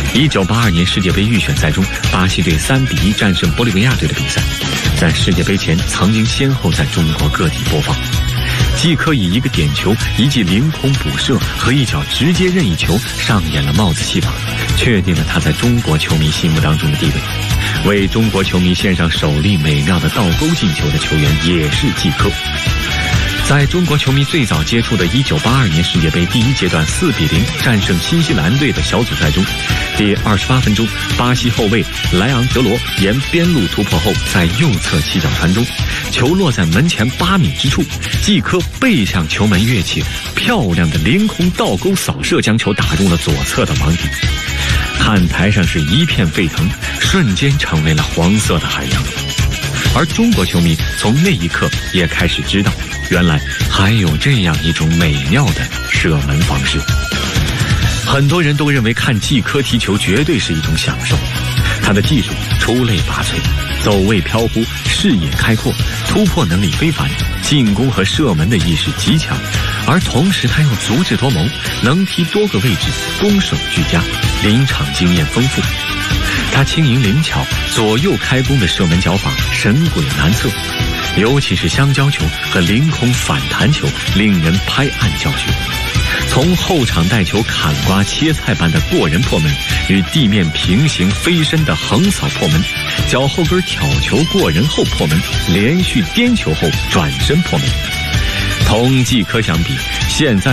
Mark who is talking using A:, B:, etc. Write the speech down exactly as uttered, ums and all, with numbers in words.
A: 一九八二年世界杯预选赛中，巴西队三比一战胜玻利维亚队的比赛，在世界杯前曾经先后在中国各地播放。季科以一个点球、一记凌空补射和一脚直接任意球上演了帽子戏法，确定了他在中国球迷心目当中的地位。为中国球迷献上首粒美妙的倒钩进球的球员也是季科。在中国球迷最早接触的一九八二年世界杯第一阶段四比零战胜新西兰队的小组赛中，第二十八分钟，巴西后卫莱昂德罗沿边路突破后，在右侧起脚传中，球落在门前八米之处，季科背向球门跃起，漂亮的凌空倒钩扫射将球打入了左侧的网底。看台上是一片沸腾，瞬间成为了黄色的海洋。而中国球迷从那一刻也开始知道，原来还有这样一种美妙的射门方式。很多人都认为看季科踢球绝对是一种享受，他的技术出类拔萃，走位飘忽，视野开阔，突破能力非凡，进攻和射门的意识极强，而同时他又足智多谋，能踢多个位置，攻守俱佳，临场经验丰富。他轻盈灵巧，左右开弓的射门脚法神鬼难测，尤其是香蕉球和凌空反弹球令人拍案叫绝。从后场带球砍瓜切菜般的过人破门，与地面平行飞身的横扫破门，脚后跟挑球过人后破门，连续颠球后转身破门。同季科相比，现在